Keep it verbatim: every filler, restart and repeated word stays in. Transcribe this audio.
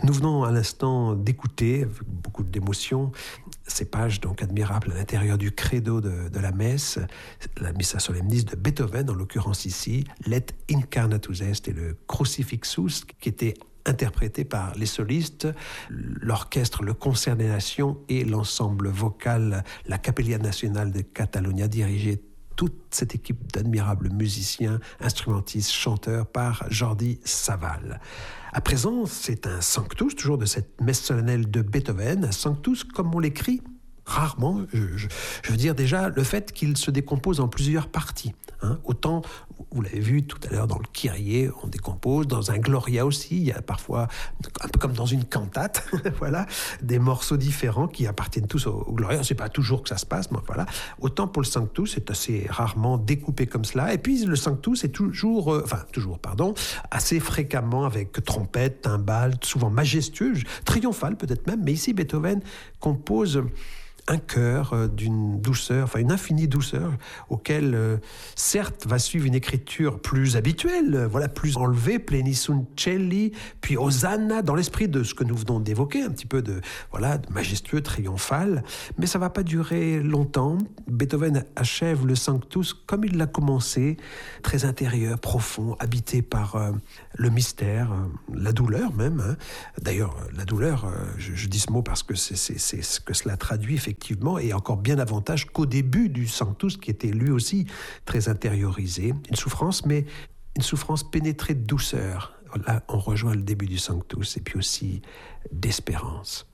Nous venons à l'instant d'écouter, avec beaucoup d'émotion, ces pages donc admirables à l'intérieur du credo de, de la messe, la Missa Solemnis de Beethoven, en l'occurrence ici, Let Incarnatus Est et le Crucifixus, qui était interprété par les solistes, l'orchestre, le concert des nations et l'ensemble vocal, la Capella Nacional de Catalunya, dirigé toute cette équipe d'admirables musiciens, instrumentistes, chanteurs par Jordi Savall. À présent, c'est un Sanctus, toujours de cette messe solennelle de Beethoven, un Sanctus comme on l'écrit rarement, je, je, je veux dire déjà le fait qu'il se décompose en plusieurs parties. Hein. Autant, vous l'avez vu tout à l'heure dans le Kyrie, on décompose, dans un Gloria aussi, il y a parfois, un peu comme dans une cantate, voilà, des morceaux différents qui appartiennent tous au, au Gloria. C'est pas toujours que ça se passe, mais voilà. Autant pour le Sanctus, c'est assez rarement découpé comme cela. Et puis le Sanctus est toujours, euh, enfin toujours, pardon, assez fréquemment avec trompette, timbales, souvent majestueux, triomphal peut-être même, mais ici Beethoven compose un chœur d'une douceur, enfin une infinie douceur, auquel, euh, certes, va suivre une écriture plus habituelle, voilà, plus enlevée, Plenisunt Celli, puis Hosanna, dans l'esprit de ce que nous venons d'évoquer, un petit peu de, voilà, de majestueux, triomphal, mais ça ne va pas durer longtemps. Beethoven achève le Sanctus comme il l'a commencé, très intérieur, profond, habité par euh, le mystère, euh, la douleur même. Hein. D'ailleurs, la douleur, euh, je, je dis ce mot parce que c'est, c'est, c'est ce que cela traduit, effectivement, et encore bien davantage qu'au début du Sanctus, qui était lui aussi très intériorisé. Une souffrance, mais une souffrance pénétrée de douceur. Là, on rejoint le début du Sanctus, et puis aussi d'espérance.